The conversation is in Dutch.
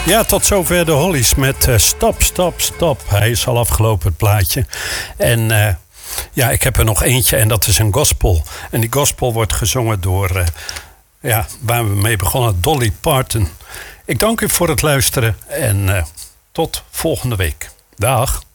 Ja, tot zover de Hollies met Stop, Stop, Stop. Hij is al afgelopen, het plaatje. En ja, ik heb er nog eentje en dat is een gospel. En die gospel wordt gezongen door, waar we mee begonnen, Dolly Parton. Ik dank u voor het luisteren en tot volgende week. Dag.